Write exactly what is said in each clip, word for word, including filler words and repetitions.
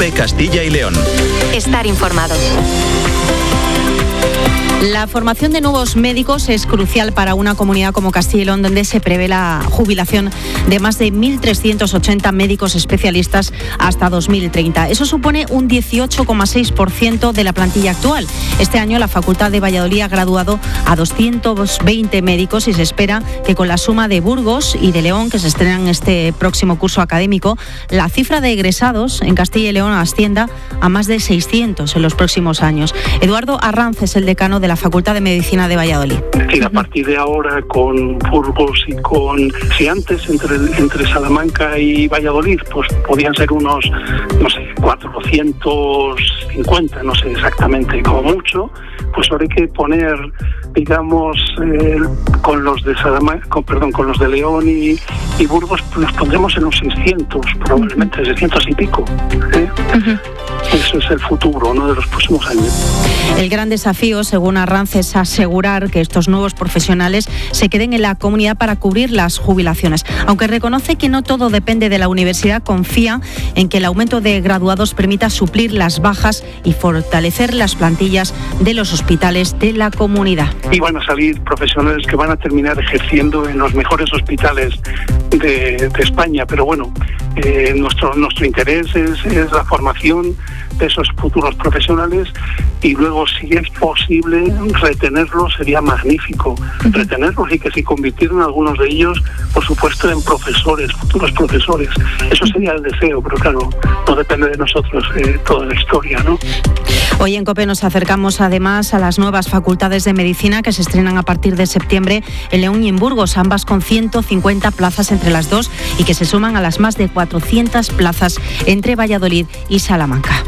COPE Castilla y León. Estar informado. La formación de nuevos médicos es crucial para una comunidad como Castilla y León, donde se prevé la jubilación de más de mil trescientos ochenta médicos especialistas hasta dos mil treinta. Eso supone un dieciocho coma seis por ciento de la plantilla actual. Este año la Facultad de Valladolid ha graduado a doscientos veinte médicos y se espera que con la suma de Burgos y de León, que se estrenan este próximo curso académico, la cifra de egresados en Castilla y León ascienda a más de seiscientos en los próximos años. Eduardo Arranz es el decano de la Facultad de Medicina de Valladolid. Es decir, a partir de ahora con Burgos y con... Si antes entre, entre Salamanca y Valladolid pues podían ser unos, no sé, cuatrocientos cincuenta, no sé exactamente, como mucho, pues ahora hay que poner, digamos, eh, con los de Salamanca, con, perdón, con los de León y, y Burgos, pues los pondremos en los seiscientos, probablemente seiscientos y pico. ¿eh? Uh-huh. Eso es el futuro, ¿no?, de los próximos años. El gran desafío, según Arranz, es asegurar que estos nuevos profesionales se queden en la comunidad para cubrir las jubilaciones. Aunque reconoce que no todo depende de la universidad, confía en que el aumento de graduados permita suplir las bajas y fortalecer las plantillas de los hospitales de la comunidad. Y van a salir profesionales que van a terminar ejerciendo en los mejores hospitales de, de España, pero bueno, eh, nuestro, nuestro interés es, es la formación de esos futuros profesionales y luego, si es posible, retenerlos sería magnífico. Uh-huh. Retenerlos y que se convirtieran algunos de ellos, por supuesto, en profesores, futuros profesores. Eso sería el deseo, pero claro, no depende de nosotros eh, toda la historia, ¿no? Hoy en COPE nos acercamos además a las nuevas facultades de medicina que se estrenan a partir de septiembre en León y en Burgos, ambas con ciento cincuenta plazas entre las dos y que se suman a las más de cuatrocientas plazas entre Valladolid y Salamanca.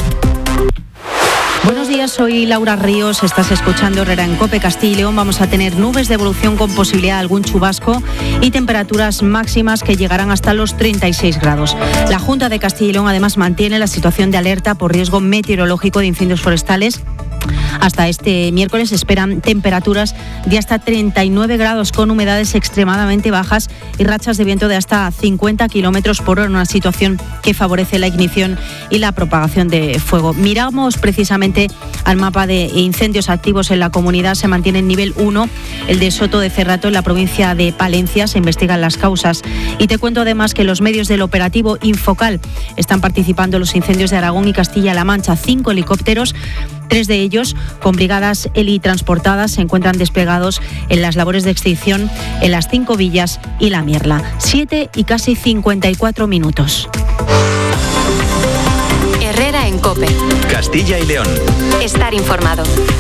Buenos días, soy Laura Ríos, estás escuchando Herrera en COPE Castilla y León. Vamos a tener nubes de evolución con posibilidad de algún chubasco y temperaturas máximas que llegarán hasta los treinta y seis grados. La Junta de Castilla y León además mantiene la situación de alerta por riesgo meteorológico de incendios forestales. Hasta este miércoles esperan temperaturas de hasta treinta y nueve grados con humedades extremadamente bajas y rachas de viento de hasta cincuenta kilómetros por hora, una situación que favorece la ignición y la propagación de fuego. Miramos precisamente al mapa de incendios activos en la comunidad. Se mantiene en nivel uno el de Soto de Cerrato en la provincia de Palencia. Se investigan las causas. Y te cuento además que los medios del operativo Infocal están participando en los incendios de Aragón y Castilla-La Mancha. Cinco helicópteros, tres de ellos con brigadas helitransportadas, se encuentran desplegados en las labores de extinción en las Cinco Villas y La Mierla. Siete y casi cincuenta y cuatro minutos. Herrera en COPE. Castilla y León. Estar informado.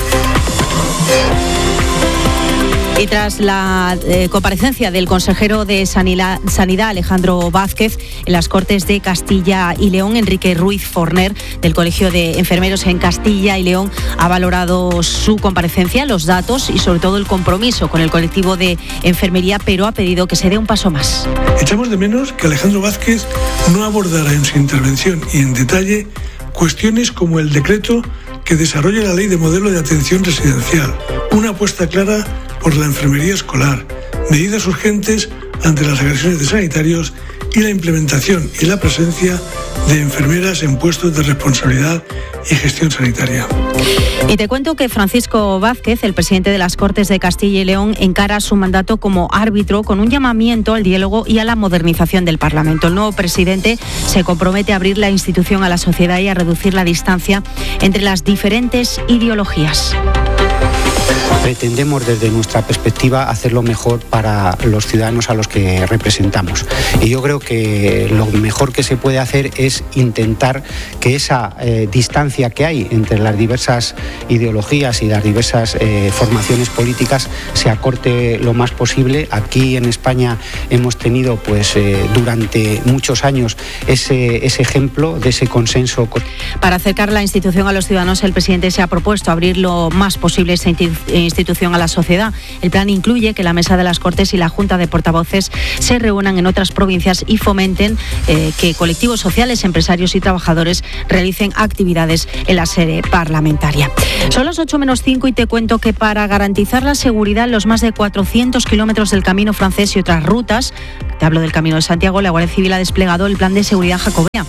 Y tras la eh, comparecencia del consejero de Sanidad, Sanidad, Alejandro Vázquez, en las Cortes de Castilla y León, Enrique Ruiz Forner, del Colegio de Enfermeros en Castilla y León, ha valorado su comparecencia, los datos y sobre todo el compromiso con el colectivo de enfermería, pero ha pedido que se dé un paso más. Echamos de menos que Alejandro Vázquez no abordara en su intervención y en detalle cuestiones como el decreto que desarrolla la Ley de Modelo de Atención Residencial, una apuesta clara por la enfermería escolar, medidas urgentes ante las agresiones de sanitarios y la implementación y la presencia de enfermeras en puestos de responsabilidad y gestión sanitaria. Y te cuento que Francisco Vázquez, el presidente de las Cortes de Castilla y León, encara su mandato como árbitro con un llamamiento al diálogo y a la modernización del Parlamento. El nuevo presidente se compromete a abrir la institución a la sociedad y a reducir la distancia entre las diferentes ideologías. Pretendemos desde nuestra perspectiva hacerlo mejor para los ciudadanos a los que representamos. Y yo creo que lo mejor que se puede hacer es intentar que esa eh, distancia que hay entre las diversas ideologías y las diversas eh, formaciones políticas se acorte lo más posible. Aquí en España hemos tenido pues eh, durante muchos años ese, ese ejemplo de ese consenso. Para acercar la institución a los ciudadanos, el presidente se ha propuesto abrir lo más posible esta institución institución a la sociedad. El plan incluye que la Mesa de las Cortes y la Junta de Portavoces se reúnan en otras provincias y fomenten eh, que colectivos sociales, empresarios y trabajadores realicen actividades en la sede parlamentaria. Son las ocho menos cinco y te cuento que para garantizar la seguridad en los más de cuatrocientos kilómetros del Camino Francés y otras rutas, te hablo del Camino de Santiago, la Guardia Civil ha desplegado el Plan de Seguridad Jacobea.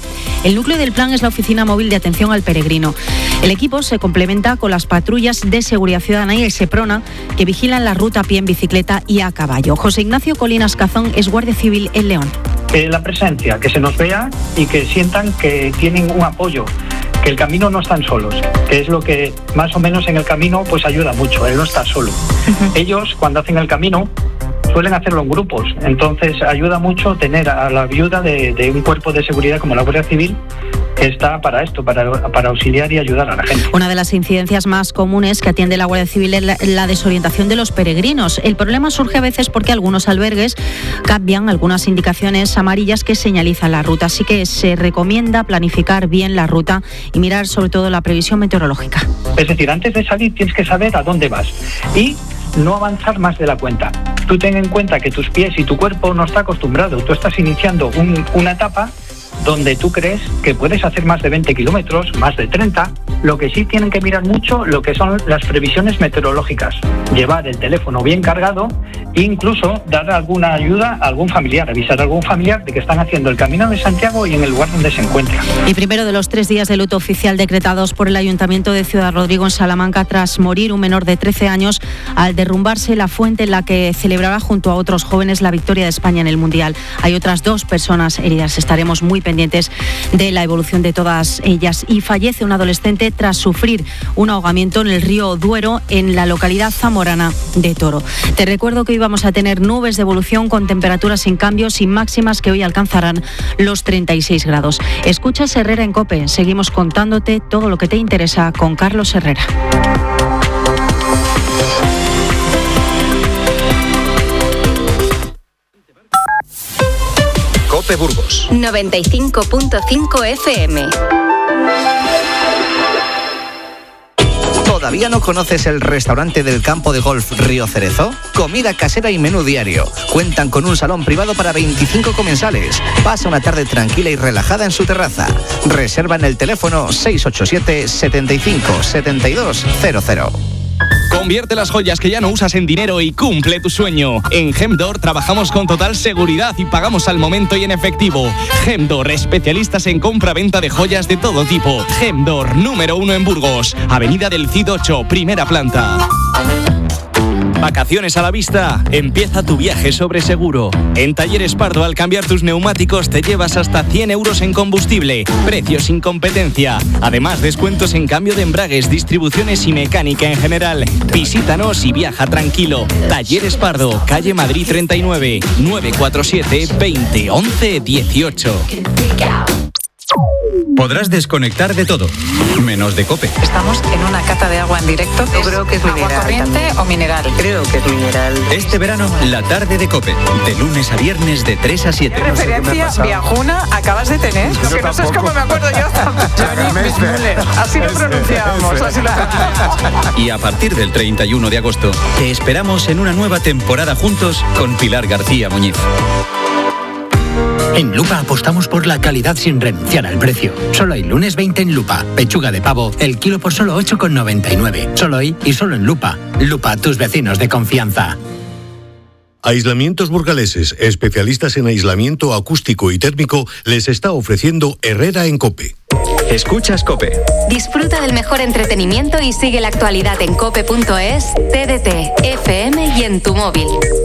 El núcleo del plan es la Oficina Móvil de Atención al Peregrino. El equipo se complementa con las patrullas de seguridad ciudadana y el SEPRONA, que vigilan la ruta a pie, en bicicleta y a caballo. José Ignacio Colinas Cazón es guardia civil en León. Eh, la presencia, que se nos vea y que sientan que tienen un apoyo, que el camino no están solos, que es lo que más o menos en el camino pues ayuda mucho, el no estar solo. Uh-huh. Ellos cuando hacen el camino suelen hacerlo en grupos, entonces ayuda mucho tener a la ayuda de, de un cuerpo de seguridad como la Guardia Civil, que está para esto, para, para auxiliar y ayudar a la gente. Una de las incidencias más comunes que atiende la Guardia Civil es la, la desorientación de los peregrinos. El problema surge a veces porque algunos albergues cambian algunas indicaciones amarillas que señalizan la ruta, así que se recomienda planificar bien la ruta y mirar sobre todo la previsión meteorológica. Es decir, antes de salir tienes que saber a dónde vas y no avanzar más de la cuenta. Tú ten en cuenta que tus pies y tu cuerpo no está acostumbrado. Tú estás iniciando un, una etapa donde tú crees que puedes hacer más de veinte kilómetros, más de treinta. Lo que sí tienen que mirar mucho lo que son las previsiones meteorológicas. Llevar el teléfono bien cargado e incluso dar alguna ayuda a algún familiar, avisar a algún familiar de que están haciendo el Camino de Santiago y en el lugar donde se encuentra. Y primero de los tres días de luto oficial decretados por el Ayuntamiento de Ciudad Rodrigo en Salamanca tras morir un menor de trece años al derrumbarse la fuente en la que celebraba junto a otros jóvenes la victoria de España en el Mundial. Hay otras dos personas heridas. Estaremos muy pendientes de la evolución de todas ellas. Y fallece un adolescente tras sufrir un ahogamiento en el río Duero en la localidad zamorana de Toro. Te recuerdo que hoy vamos a tener nubes de evolución con temperaturas sin cambios y máximas que hoy alcanzarán los treinta y seis grados. Escuchas Herrera en COPE. Seguimos contándote todo lo que te interesa con Carlos Herrera. COPE Burgos noventa y cinco punto cinco F M. ¿Todavía no conoces el restaurante del campo de golf Río Cerezo? Comida casera y menú diario. Cuentan con un salón privado para veinticinco comensales. Pasa una tarde tranquila y relajada en su terraza. Reserva en el teléfono seis ocho siete, setenta y cinco, setenta y dos cero cero. Convierte las joyas que ya no usas en dinero y cumple tu sueño. En Gemdor trabajamos con total seguridad y pagamos al momento y en efectivo. Gemdor, especialistas en compra-venta de joyas de todo tipo. Gemdor, número uno en Burgos. Avenida del Cid ocho, primera planta. Vacaciones a la vista. Empieza tu viaje sobre seguro. En Talleres Pardo, al cambiar tus neumáticos, te llevas hasta cien euros en combustible. Precios sin competencia. Además, descuentos en cambio de embragues, distribuciones y mecánica en general. Visítanos y viaja tranquilo. Talleres Pardo, calle Madrid treinta y nueve, nueve cuatro siete, veinte, once, dieciocho. Podrás desconectar de todo, menos de COPE. Estamos en una cata de agua en directo. Yo creo que es mineral. ¿Agua corriente o mineral? Creo que es mineral. Este verano, la tarde de COPE, de lunes a viernes de tres a siete. ¿Qué referencia viajuna acabas de tener? Lo que no sé es cómo me acuerdo yo. Así lo pronunciábamos. Así la... Y a partir del treinta y uno de agosto, te esperamos en una nueva temporada juntos con Pilar García Muñiz. En Lupa apostamos por la calidad sin renunciar al precio. Solo hay lunes veinte en Lupa. Pechuga de pavo, el kilo por solo ocho con noventa y nueve. Solo hoy y solo en Lupa. Lupa, tus vecinos de confianza. Aislamientos Burgaleses, especialistas en aislamiento acústico y térmico, les está ofreciendo Herrera en COPE. Escuchas COPE. Disfruta del mejor entretenimiento y sigue la actualidad en cope punto es, T D T, F M y en tu móvil.